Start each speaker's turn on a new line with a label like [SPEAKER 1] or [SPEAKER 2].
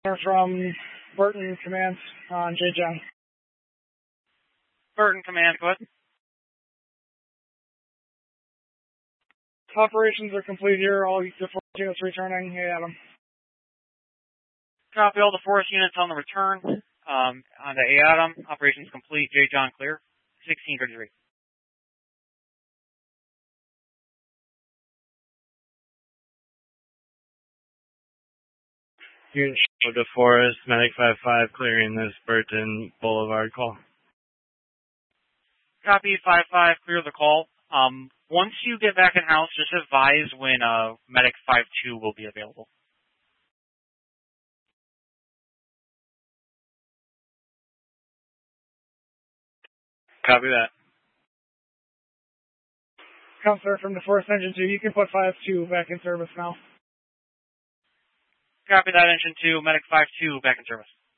[SPEAKER 1] From Burton Command on J-John.
[SPEAKER 2] Burton Command, go ahead.
[SPEAKER 1] Operations are complete here. All the force units returning. Hey, Adam.
[SPEAKER 2] Copy all the force units on the return. On the A Adam, operations complete. J-John clear. 1633.
[SPEAKER 3] Unit DeForest, Medic 5-5, clearing this Burton Boulevard call.
[SPEAKER 2] Copy 5-5, clear the call. Once you get back in house, just advise when Medic 5-2 will be available.
[SPEAKER 3] Copy that.
[SPEAKER 1] Counselor from DeForest Engine 2, you can put 5-2 back in service now.
[SPEAKER 2] Copy that, Engine 2, Medic 5-2, back in service.